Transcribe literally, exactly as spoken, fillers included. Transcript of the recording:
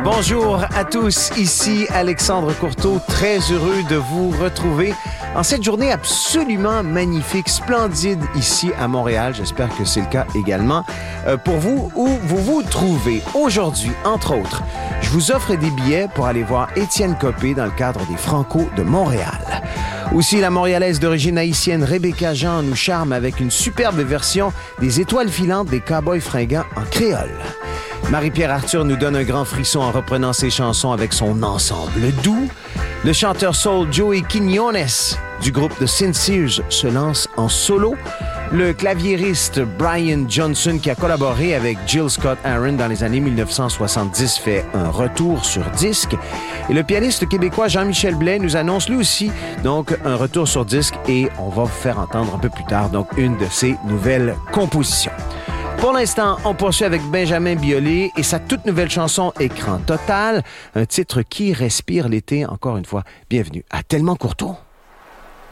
Bonjour à tous, ici Alexandre Courteau, très heureux de vous retrouver en cette journée absolument magnifique, splendide ici à Montréal. J'espère que c'est le cas également euh, pour vous où vous vous trouvez. Aujourd'hui, entre autres, je vous offre des billets pour aller voir Étienne Copé dans le cadre des Franco de Montréal. Aussi, la Montréalaise d'origine haïtienne Rebecca Jean nous charme avec une superbe version des Étoiles filantes des Cowboys fringants en créole. Marie-Pierre Arthur nous donne un grand frisson en reprenant ses chansons avec son ensemble doux. Le chanteur soul Joey Quiñones du groupe The Sinceres se lance en solo. Le claviériste Brian Johnson, qui a collaboré avec Jill Scott Heron dans les années dix-neuf cent soixante-dix, fait un retour sur disque. Et le pianiste québécois Jean-Michel Blais nous annonce lui aussi donc un retour sur disque et on va vous faire entendre un peu plus tard donc une de ses nouvelles compositions. Pour l'instant, on poursuit avec Benjamin Biolay et sa toute nouvelle chanson Écran total, un titre qui respire l'été. Encore une fois, bienvenue à Tellement Courteau.